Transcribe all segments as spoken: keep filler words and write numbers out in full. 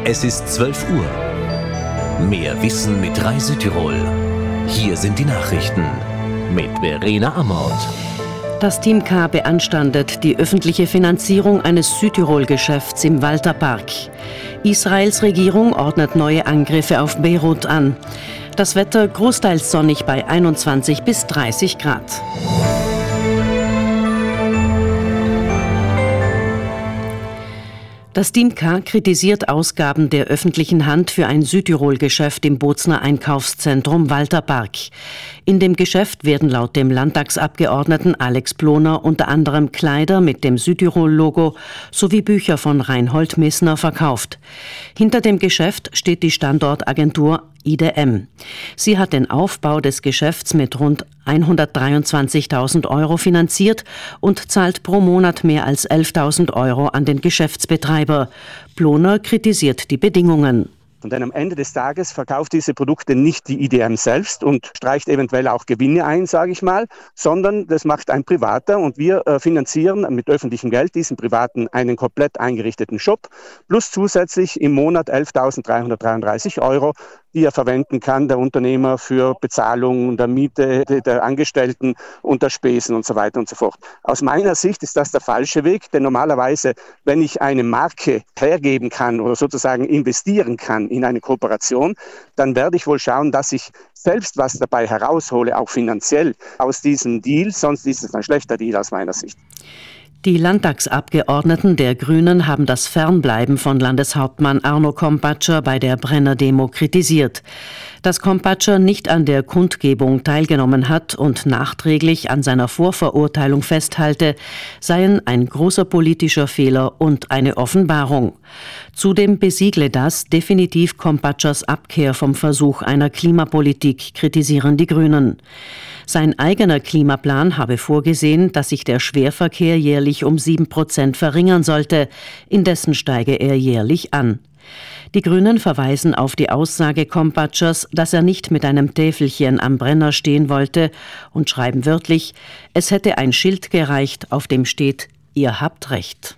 Es ist zwölf Uhr. Mehr Wissen mit Rai Südtirol. Hier sind die Nachrichten mit Verena Amort. Das Team K beanstandet die öffentliche Finanzierung eines Südtirol-Geschäfts im Walterpark. Israels Regierung ordnet neue Angriffe auf Beirut an. Das Wetter großteils sonnig bei einundzwanzig bis dreißig Grad. Das Team K kritisiert Ausgaben der öffentlichen Hand für ein Südtirol-Geschäft im Bozner Einkaufszentrum Walterpark. In dem Geschäft werden laut dem Landtagsabgeordneten Alex Ploner unter anderem Kleider mit dem Südtirol-Logo sowie Bücher von Reinhold Messner verkauft. Hinter dem Geschäft steht die Standortagentur I D M. Sie hat den Aufbau des Geschäfts mit rund hundertdreiundzwanzigtausend Euro finanziert und zahlt pro Monat mehr als elftausend Euro an den Geschäftsbetreiber. Ploner kritisiert die Bedingungen. Und dann am Ende des Tages verkauft diese Produkte nicht die I D M selbst und streicht eventuell auch Gewinne ein, sage ich mal, sondern das macht ein Privater und wir äh, finanzieren mit öffentlichem Geld diesen Privaten einen komplett eingerichteten Shop plus zusätzlich im Monat elftausenddreihundertdreiunddreißig Euro, die er verwenden kann, der Unternehmer, für Bezahlung der Miete der Angestellten und der Spesen und so weiter und so fort. Aus meiner Sicht ist das der falsche Weg, denn normalerweise, wenn ich eine Marke hergeben kann oder sozusagen investieren kann in eine Kooperation, dann werde ich wohl schauen, dass ich selbst was dabei heraushole, auch finanziell aus diesem Deal, sonst ist es ein schlechter Deal aus meiner Sicht. Die Landtagsabgeordneten der Grünen haben das Fernbleiben von Landeshauptmann Arno Kompatscher bei der Brenner-Demo kritisiert. Dass Kompatscher nicht an der Kundgebung teilgenommen hat und nachträglich an seiner Vorverurteilung festhalte, seien ein großer politischer Fehler und eine Offenbarung. Zudem besiegle das definitiv Kompatschers Abkehr vom Versuch einer Klimapolitik, kritisieren die Grünen. Sein eigener Klimaplan habe vorgesehen, dass sich der Schwerverkehr jährlich um sieben Prozent verringern sollte. Indessen steige er jährlich an. Die Grünen verweisen auf die Aussage Kompatschers, dass er nicht mit einem Täfelchen am Brenner stehen wollte und schreiben wörtlich, es hätte ein Schild gereicht, auf dem steht, ihr habt Recht.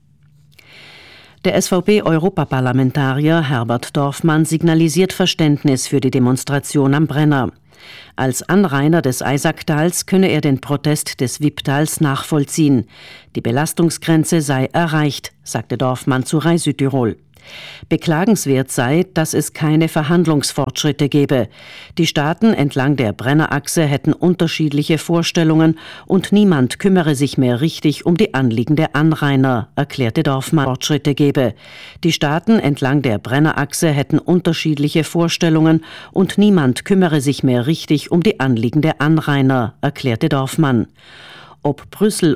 Der S V P-Europaparlamentarier Herbert Dorfmann signalisiert Verständnis für die Demonstration am Brenner. Als Anrainer des Eisaktals könne er den Protest des Wipptals nachvollziehen. Die Belastungsgrenze sei erreicht, sagte Dorfmann zu Rai Südtirol. Beklagenswert sei, dass es keine Verhandlungsfortschritte gebe. Die Staaten entlang der Brennerachse hätten unterschiedliche Vorstellungen und niemand kümmere sich mehr richtig um die Anliegen der Anrainer, erklärte Dorfmann. Fortschritte gebe. Die Staaten entlang der Brennerachse hätten unterschiedliche Vorstellungen und niemand kümmere sich mehr richtig um die Anliegen der Anrainer, erklärte Dorfmann. Ob Brüssel